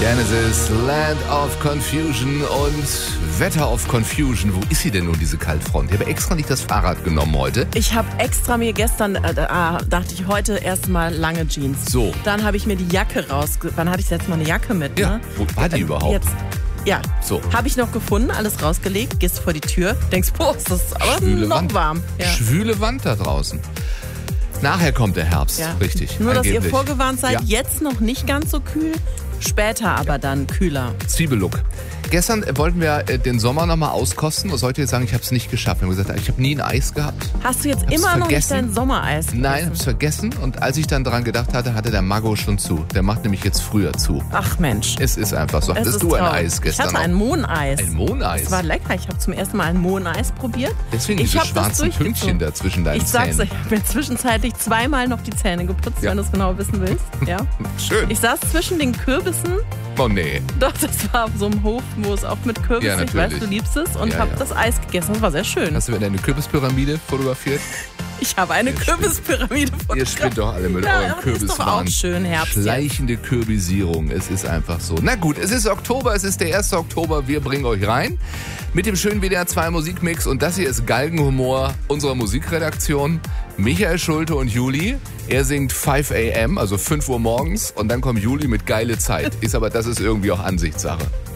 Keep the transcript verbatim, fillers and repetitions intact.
Genesis, Land of Confusion und Wetter of Confusion. Wo ist sie denn nun, diese Kaltfront? Ich habe extra nicht das Fahrrad genommen heute. Ich habe extra mir gestern, äh, ah, dachte ich, heute erstmal lange Jeans. So. Dann habe ich mir die Jacke rausge... Wann hatte ich jetzt mal eine Jacke mit, Ja, ne? wo war die Äh, überhaupt? Jetzt. Ja, So. Habe ich noch gefunden, alles rausgelegt, gehst vor die Tür, denkst, boah, ist das aber Schwüle noch Wand. warm. Ja. Schwüle Wand da draußen. Nachher kommt der Herbst, Ja. richtig. Nur, dass ihr angeblich. vorgewarnt seid, Ja. jetzt noch nicht ganz so kühl, später aber dann kühler. Zwiebellook. Gestern äh, wollten wir äh, den Sommer nochmal auskosten. Was sollte ich jetzt sagen? Ich habe es nicht geschafft. Wir haben gesagt, ich habe nie ein Eis gehabt. Hast du jetzt Hab's immer noch nicht vergessen. dein Sommereis gegessen? Nein, hab's vergessen. Und als ich dann dran gedacht hatte, hatte der Mago schon zu. Der macht nämlich jetzt früher zu. Ach Mensch. Es ist einfach so. Es Hattest ist du ein traurig. Eis gestern Ich hatte ein noch? Mohneis. Ein Mohneis? Das war lecker. Ich habe zum ersten Mal ein Mohneis probiert. Deswegen ich diese hab das schwarzen durchgezogen. Pünktchen da zwischen deinen Ich sag's Zähnen. euch, ich habe mir zwischenzeitlich zweimal noch die Zähne geputzt, Ja. wenn du es genau wissen willst. Ja. Schön. Ich saß zwischen den Kürbissen. Oh nee. Doch, das war auf so einem Hof, wo es auch mit Ja, Kürbissen, ich natürlich. weiß, du liebst es, und Ja, habe ja. das Eis gegessen. Das war sehr schön. Hast du wieder eine Kürbispyramide fotografiert? Ich habe eine Ihr Kürbispyramide Ihr fotografiert. spinnt doch alle mit Ja, eurem aber das ist doch Kürbiswahn. auch schön, Herbst jetzt. Schleichende Kürbisierung. Es ist einfach so. Na gut, es ist Oktober, es ist der erste Oktober. Wir bringen euch rein mit dem schönen W D R zwei Musikmix. Und das hier ist Galgenhumor unserer Musikredaktion. Michael Schulte und Juli. Er singt five a m, also fünf Uhr morgens. Und dann kommt Juli mit geile Zeit. Ist aber, das ist irgendwie auch Ansichtssache.